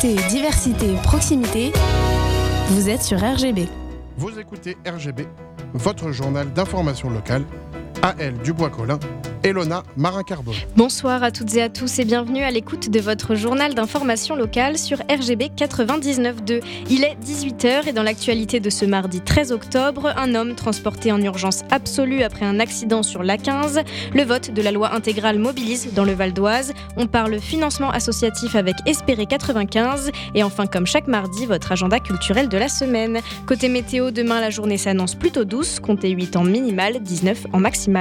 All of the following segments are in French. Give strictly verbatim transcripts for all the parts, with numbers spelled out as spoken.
Égalité, diversité, proximité. Vous êtes sur R G B. Vous écoutez R G B, votre journal d'information locale. A L Dubois-Collin, Elona Marin-Carbone. Bonsoir à toutes et à tous et bienvenue à l'écoute de votre journal d'information locale sur R G B quatre-vingt-dix-neuf point deux. Il est dix-huit heures et dans l'actualité de ce mardi treize octobre, un homme transporté en urgence absolue après un accident sur l'A quinze. Le vote de la loi intégrale mobilise dans le Val d'Oise. On parle financement associatif avec Espérer quatre-vingt-quinze. Et enfin, comme chaque mardi, votre agenda culturel de la semaine. Côté météo, demain la journée s'annonce plutôt douce, comptez huit en minimal, dix-neuf en maximal.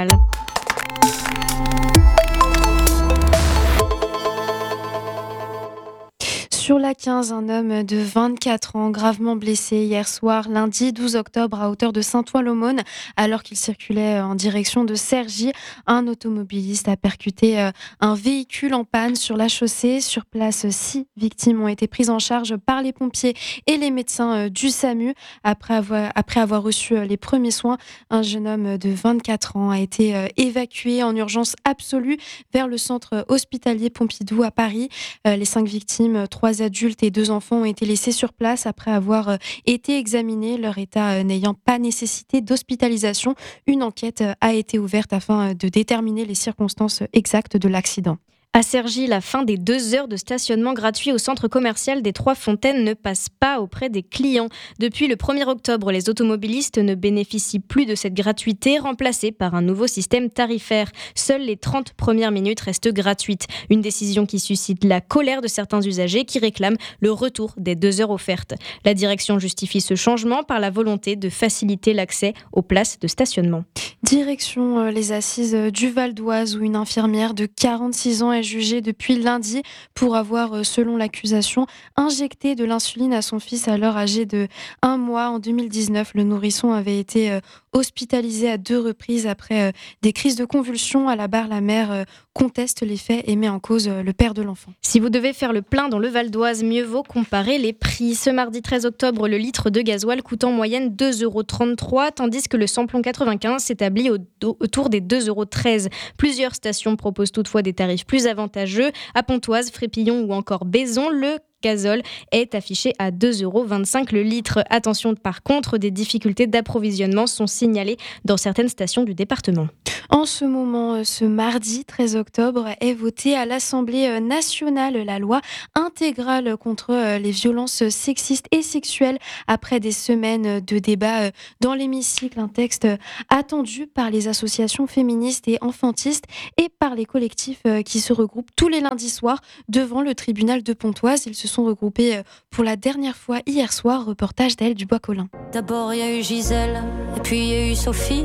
Sur l'A quinze, un homme de vingt-quatre ans gravement blessé hier soir, lundi douze octobre, à hauteur de Saint-Ouen-l'Aumône, alors qu'il circulait en direction de Cergy. Un automobiliste a percuté un véhicule en panne sur la chaussée. Sur place, six victimes ont été prises en charge par les pompiers et les médecins du SAMU. Après avoir, après avoir reçu les premiers soins, un jeune homme de vingt-quatre ans a été évacué en urgence absolue vers le centre hospitalier Pompidou à Paris. Les cinq victimes, trois adultes et deux enfants ont été laissés sur place après avoir été examinés, leur état n'ayant pas nécessité d'hospitalisation. Une enquête a été ouverte afin de déterminer les circonstances exactes de l'accident. À Cergy, la fin des deux heures de stationnement gratuit au centre commercial des Trois Fontaines ne passe pas auprès des clients. Depuis le premier octobre, les automobilistes ne bénéficient plus de cette gratuité, remplacée par un nouveau système tarifaire. Seules les trente premières minutes restent gratuites. Une décision qui suscite la colère de certains usagers qui réclament le retour des deux heures offertes. La direction justifie ce changement par la volonté de faciliter l'accès aux places de stationnement. Direction les assises du Val d'Oise où une infirmière de quarante-six ans est jugée depuis lundi pour avoir, selon l'accusation, injecté de l'insuline à son fils alors âgé de un mois. En deux mille dix-neuf, le nourrisson avait été hospitalisé à deux reprises après des crises de convulsions. À la barre, la mère conteste les faits et met en cause le père de l'enfant. Si vous devez faire le plein dans le Val d'Oise, mieux vaut comparer les prix. Ce mardi treize octobre, le litre de gasoil coûte en moyenne deux euros trente-trois, tandis que le samplon quatre-vingt-quinze s'établit au, autour des deux euros treize. Plusieurs stations proposent toutefois des tarifs plus avantageux. À Pontoise, Frépillon ou encore Baison, le gazole est affiché à deux euros vingt-cinq le litre. Attention, par contre, des difficultés d'approvisionnement sont signalées dans certaines stations du département. En ce moment, ce mardi treize octobre, est votée à l'Assemblée nationale la loi intégrale contre les violences sexistes et sexuelles. Après des semaines de débats dans l'hémicycle, un texte attendu par les associations féministes et enfantistes et par les collectifs qui se regroupent tous les lundis soirs devant le tribunal de Pontoise. Ils se sont regroupés pour la dernière fois hier soir. Reportage d'A L Dubois-Collin. D'abord il y a eu Gisèle, et puis il y a eu Sophie,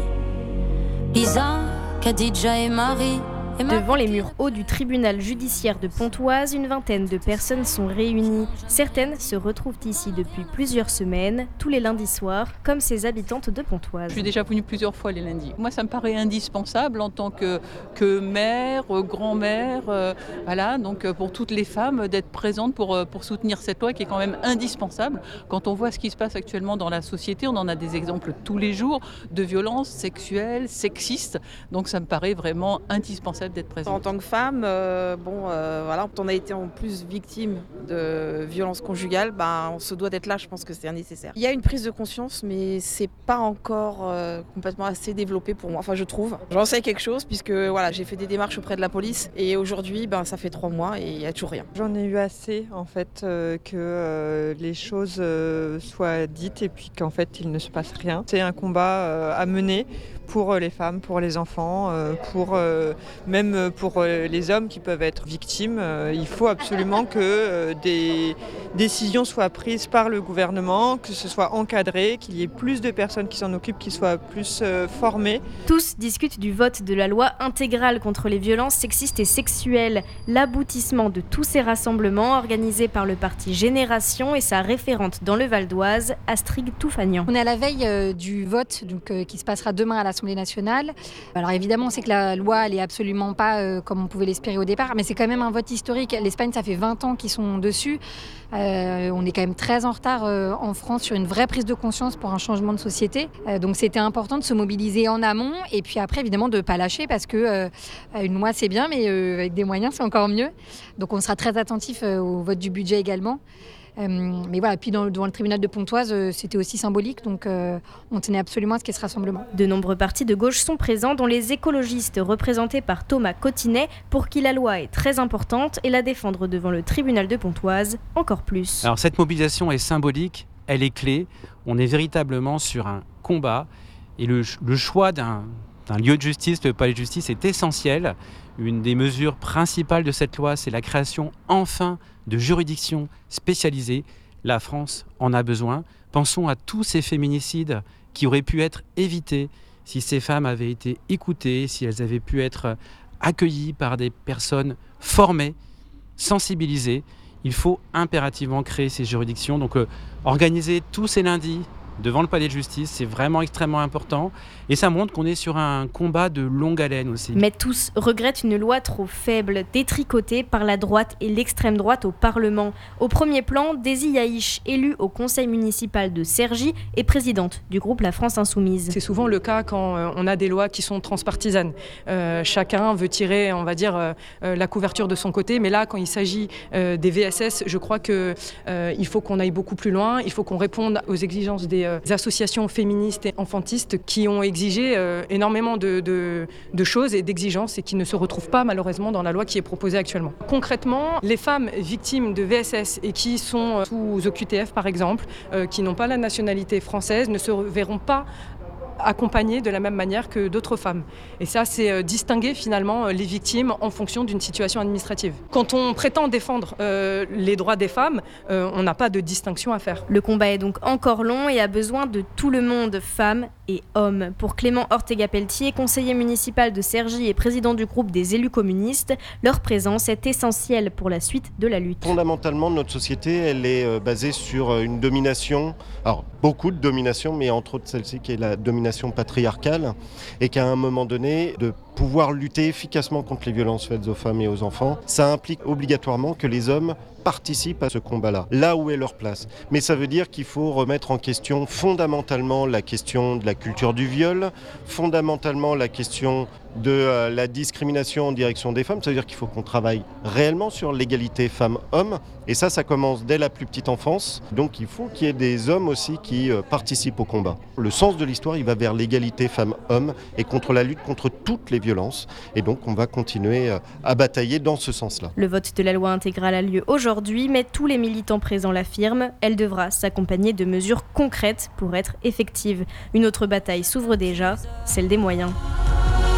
Lisa, Khadija et Marie. Devant les murs hauts du tribunal judiciaire de Pontoise, une vingtaine de personnes sont réunies. Certaines se retrouvent ici depuis plusieurs semaines, tous les lundis soirs, comme ces habitantes de Pontoise. Je suis déjà venue plusieurs fois les lundis. Moi, ça me paraît indispensable en tant que, que mère, grand-mère, euh, voilà, donc pour toutes les femmes, d'être présentes pour, pour soutenir cette loi qui est quand même indispensable. Quand on voit ce qui se passe actuellement dans la société, on en a des exemples tous les jours de violences sexuelles, sexistes, donc ça me paraît vraiment indispensable d'être présente. En tant que femme, euh, bon, euh, voilà, quand on a été en plus victime de violences conjugales, ben, on se doit d'être là, je pense que c'est nécessaire. Il y a une prise de conscience, mais c'est pas encore euh, complètement assez développé pour moi, enfin je trouve. J'en sais quelque chose puisque voilà, j'ai fait des démarches auprès de la police et aujourd'hui, ben, ça fait trois mois et il n'y a toujours rien. J'en ai eu assez en fait euh, que euh, les choses euh, soient dites et puis qu'en fait il ne se passe rien. C'est un combat euh, à mener pour les femmes, pour les enfants, pour, même pour les hommes qui peuvent être victimes. Il faut absolument que des décisions soient prises par le gouvernement, que ce soit encadré, qu'il y ait plus de personnes qui s'en occupent, qui soient plus formées. Tous discutent du vote de la loi intégrale contre les violences sexistes et sexuelles. L'aboutissement de tous ces rassemblements organisés par le parti Génération et sa référente dans le Val d'Oise, Astrid Toufagnan. On est à la veille euh, du vote donc, euh, qui se passera demain à l'Assemblée l'Assemblée nationale. Alors évidemment, on sait que la loi, elle est absolument pas euh, comme on pouvait l'espérer au départ, mais c'est quand même un vote historique. L'Espagne, ça fait vingt ans qu'ils sont dessus. Euh, on est quand même très en retard euh, en France sur une vraie prise de conscience pour un changement de société. Euh, donc c'était important de se mobiliser en amont et puis après évidemment de ne pas lâcher parce que euh, une loi c'est bien mais euh, avec des moyens c'est encore mieux. Donc on sera très attentif euh, au vote du budget également. Euh, mais voilà, puis dans, devant le tribunal de Pontoise, euh, c'était aussi symbolique, donc euh, on tenait absolument à ce qu'il y ait ce rassemblement. De nombreux partis de gauche sont présents, dont les écologistes représentés par Thomas Cotinet, pour qui la loi est très importante et la défendre devant le tribunal de Pontoise encore plus. Alors cette mobilisation est symbolique, elle est clé, on est véritablement sur un combat et le, le choix d'un, d'un lieu de justice, le palais de justice, est essentiel. Une des mesures principales de cette loi, c'est la création enfin de juridictions spécialisées. La France en a besoin. Pensons à tous ces féminicides qui auraient pu être évités si ces femmes avaient été écoutées, si elles avaient pu être accueillies par des personnes formées, sensibilisées. Il faut impérativement créer ces juridictions. Donc euh, organiser tous ces lundis devant le palais de justice, c'est vraiment extrêmement important. Et ça montre qu'on est sur un combat de longue haleine aussi. Mais tous regrettent une loi trop faible, détricotée par la droite et l'extrême droite au Parlement. Au premier plan, Daisy Yaïch, élue au conseil municipal de Cergy et présidente du groupe La France Insoumise. C'est souvent le cas quand euh, on a des lois qui sont transpartisanes. Euh, chacun veut tirer, on va dire, euh, la couverture de son côté. Mais là, quand il s'agit euh, des V S S, je crois qu'il euh, faut qu'on aille beaucoup plus loin. Il faut qu'on réponde aux exigences des euh, associations féministes et enfantistes qui ont exigé euh, énormément de, de, de choses et d'exigences et qui ne se retrouvent pas malheureusement dans la loi qui est proposée actuellement. Concrètement, les femmes victimes de V S S et qui sont sous O Q T F par exemple, euh, qui n'ont pas la nationalité française, ne se verront pas accompagnées de la même manière que d'autres femmes. Et ça, c'est euh, distinguer finalement euh, les victimes en fonction d'une situation administrative. Quand on prétend défendre euh, les droits des femmes, euh, on n'a pas de distinction à faire. Le combat est donc encore long et a besoin de tout le monde, femmes et hommes. Pour Clément Ortega-Pelletier, conseiller municipal de Cergy et président du groupe des élus communistes, leur présence est essentielle pour la suite de la lutte. Fondamentalement, notre société, elle est euh, basée sur une domination, alors beaucoup de domination, mais entre autres celle-ci qui est la domination patriarcale et qu'à un moment donné, de pouvoir lutter efficacement contre les violences faites aux femmes et aux enfants, ça implique obligatoirement que les hommes participent à ce combat-là, là où est leur place. Mais ça veut dire qu'il faut remettre en question fondamentalement la question de la culture du viol, fondamentalement la question de euh, la discrimination en direction des femmes. Ça veut dire qu'il faut qu'on travaille réellement sur l'égalité femmes-hommes. Et ça, ça commence dès la plus petite enfance. Donc il faut qu'il y ait des hommes aussi qui euh, participent au combat. Le sens de l'histoire, il va vers l'égalité femmes-hommes et contre la lutte contre toutes les violences. Et donc on va continuer euh, à batailler dans ce sens-là. Le vote de la loi intégrale a lieu aujourd'hui, mais tous les militants présents l'affirment. Elle devra s'accompagner de mesures concrètes pour être effective. Une autre bataille s'ouvre déjà, celle des moyens.